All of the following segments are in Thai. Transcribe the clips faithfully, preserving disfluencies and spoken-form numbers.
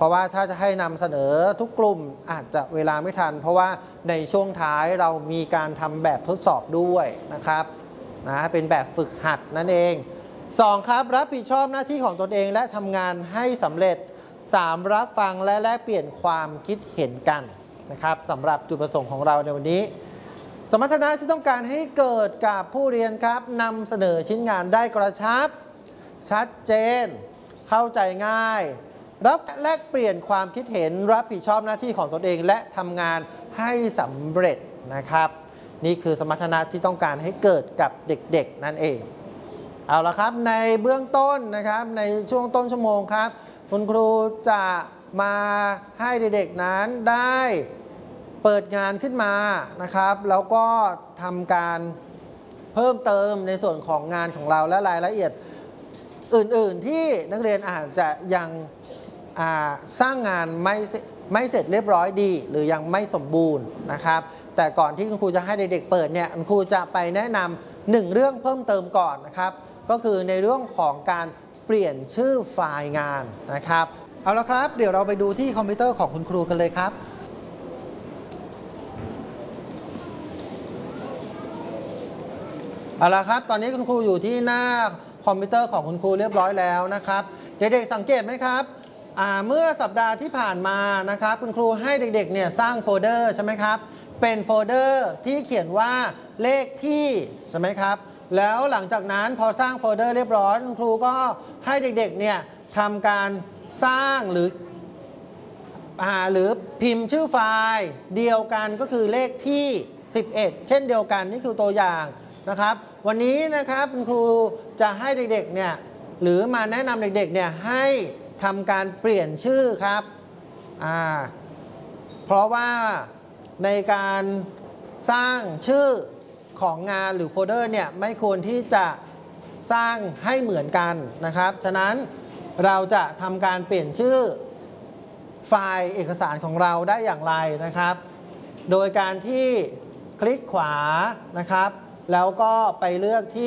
ราะว่าถ้าจะให้นำเสนอทุกกลุ่มอาจจะเวลาไม่ทันเพราะว่าในช่วงท้ายเรามีการทำแบบทดสอบด้วยนะครับนะเป็นแบบฝึกหัดนั่นเองสองครับรับผิดชอบหน้าที่ของตนเองและทำงานให้สำเร็จสามรับฟังและแลกเปลี่ยนความคิดเห็นกันนะครับสำหรับจุดประสงค์ของเราในวันนี้สมรรถนะที่ต้องการให้เกิดกับผู้เรียนครับนำเสนอชิ้นงานได้กระชับชัดเจนเข้าใจง่ายรับแลกเปลี่ยนความคิดเห็นรับผิดชอบหน้าที่ของตนเองและทำงานให้สำเร็จนะครับนี่คือสมรรถนะที่ต้องการให้เกิดกับเด็กๆนั่นเองเอาละครับในเบื้องต้นนะครับในช่วงต้นชั่วโมงครับคุณครูจะมาให้เด็กๆนั้นได้เปิดงานขึ้นมานะครับแล้วก็ทำการเพิ่มเติมในส่วนของงานของเราและรายละเอียดอื่นๆที่นักเรียนอาจจะยังสร้างงานไม่ไม่เสร็จเรียบร้อยดีหรือยังไม่สมบูรณ์นะครับแต่ก่อนที่คุณครูจะให้เด็กๆเปิดเนี่ยคุณครูจะไปแนะนำหนึ่งเรื่องเพิ่มเติมก่อนนะครับก็คือในเรื่องของการเปลี่ยนชื่อไฟล์งานนะครับเอาละครับเดี๋ยวเราไปดูที่คอมพิวเตอร์ของคุณครูกันเลยครับเอาละครับตอนนี้คุณครูอยู่ที่หน้าคอมพิวเตอร์ของคุณครูเรียบร้อยแล้วนะครับเด็กๆสังเกตไหมครับเมื่อสัปดาห์ที่ผ่านมานะครับคุณครูให้เด็กๆเนี่ยสร้างโฟลเดอร์ใช่ไหมครับเป็นโฟลเดอร์ที่เขียนว่าเลขที่ใช่ไหมครับแล้วหลังจากนั้นพอสร้างโฟลเดอร์เรียบร้อยคุณครูก็ให้เด็กๆเนี่ยทำการสร้างหรือหรือพิมพ์ชื่อไฟล์เดียวกันก็คือเลขที่สิบเอ็ดเช่นเดียวกันนี่คือตัวอย่างนะครับวันนี้นะครับคุณครูจะให้เด็กๆเนี่ยหรือมาแนะนำเด็กๆเนี่ยให้ทำการเปลี่ยนชื่อครับอ่าเพราะว่าในการสร้างชื่อของงานหรือโฟลเดอร์เนี่ยไม่ควรที่จะสร้างให้เหมือนกันนะครับฉะนั้นเราจะทำการเปลี่ยนชื่อไฟล์เอกสารของเราได้อย่างไรนะครับโดยการที่คลิกขวานะครับแล้วก็ไปเลือกที่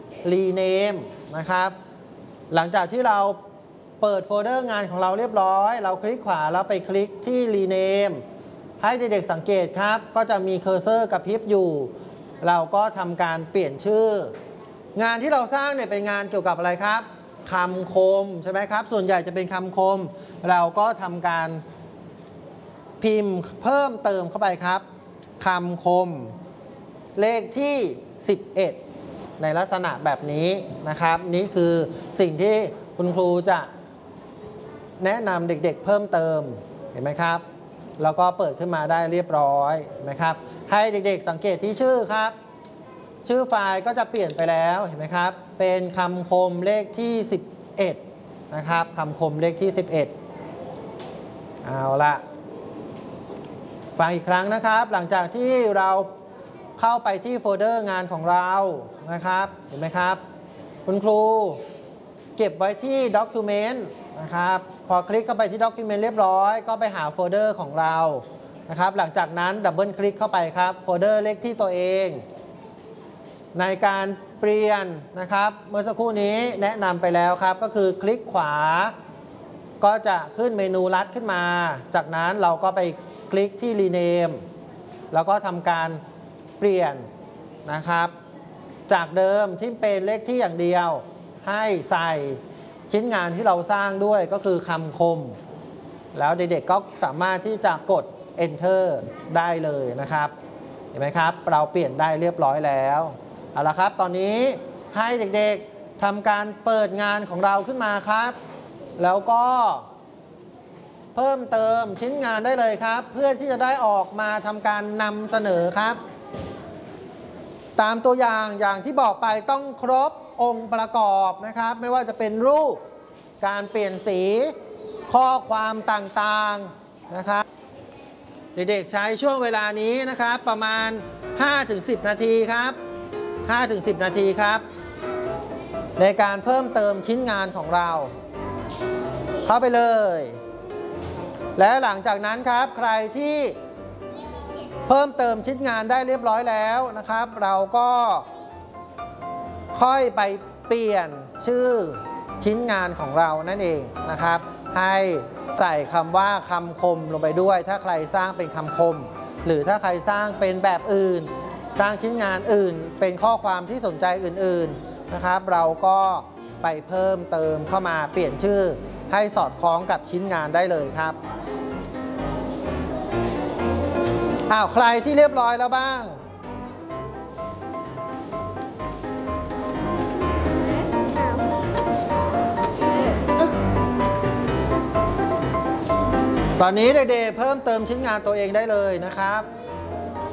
rename นะครับหลังจากที่เราเปิดโฟลเดอร์งานของเราเรียบร้อยเราคลิกขวาแล้วไปคลิกที่ rename ให้เด็กๆสังเกตครับก็จะมีเคอร์เซอร์กระพริบอยู่เราก็ทำการเปลี่ยนชื่องานที่เราสร้างเนี่ยเป็นงานเกี่ยวกับอะไรครับคำคมใช่ไหมครับส่วนใหญ่จะเป็นคำคมเราก็ทำการพิมพ์เพิ่มเติมเข้าไปครับคำคมเลขที่สิบเอ็ดในลักษณะแบบนี้นะครับนี่คือสิ่งที่คุณครูจะแนะนำเด็กๆเพิ่มเติมเห็นไหมครับแล้วก็เปิดขึ้นมาได้เรียบร้อยเห็นไหมครับให้เด็กๆสังเกตที่ชื่อครับชื่อไฟล์ก็จะเปลี่ยนไปแล้วเห็นไหมครับเป็นคำคมเลขที่สิบเอ็ดนะครับคำคมเลขที่สิบเอ็ดเอาละฟังอีกครั้งนะครับหลังจากที่เราเข้าไปที่โฟลเดอร์งานของเรานะครับเห็นไหมครับคุณครูเก็บไว้ที่ Document นะครับพอคลิกเข้าไปที่ Document เรียบร้อยก็ไปหาโฟลเดอร์ของเรานะครับหลังจากนั้นดับเบิลคลิกเข้าไปครับโฟลเดอร์เลขที่ตัวเองในการเปลี่ยนนะครับเมื่อสักครู่นี้แนะนำไปแล้วครับก็คือคลิกขวาก็จะขึ้นเมนูลัดขึ้นมาจากนั้นเราก็ไปคลิกที่ rename แล้วก็ทำการเปลี่ยนนะครับจากเดิมที่เป็นเลขที่อย่างเดียวให้ใส่ชิ้นงานที่เราสร้างด้วยก็คือคำคมแล้วเด็กๆก็สามารถที่จะกด enter ได้เลยนะครับเห็นไหมครับเราเปลี่ยนได้เรียบร้อยแล้วเอาละครับตอนนี้ให้เด็กๆทำการเปิดงานของเราขึ้นมาครับแล้วก็เพิ่มเติมชิ้นงานได้เลยครับเพื่อที่จะได้ออกมาทำการนำเสนอครับตามตัวอย่างอย่างที่บอกไปต้องครบองค์ประกอบนะครับไม่ว่าจะเป็นรูปการเปลี่ยนสีข้อความต่างๆนะครับเด็กๆใช้ช่วงเวลานี้นะครับประมาณ ห้าถึงสิบ นาทีครับ ห้าถึงสิบ นาทีครับในการเพิ่มเติมชิ้นงานของเราเข้าไปเลยและหลังจากนั้นครับใครที่เพิ่มเติมชิ้นงานได้เรียบร้อยแล้วนะครับเราก็ค่อยไปเปลี่ยนชื่อชิ้นงานของเรานั่นเองนะครับให้ใส่คำว่าคำคมลงไปด้วยถ้าใครสร้างเป็นคำคม หรือถ้าใครสร้างเป็นแบบอื่นสร้างชิ้นงานอื่นเป็นข้อความที่สนใจอื่นๆนะครับ เราก็ไปเพิ่มเติมเข้ามาเปลี่ยนชื่อให้สอดคล้องกับชิ้นงานได้เลยครับอ้าวใครที่เรียบร้อยแล้วบ้างตอนนี้เด็กๆเพิ่มเติมชิ้นงานตัวเองได้เลยนะครับ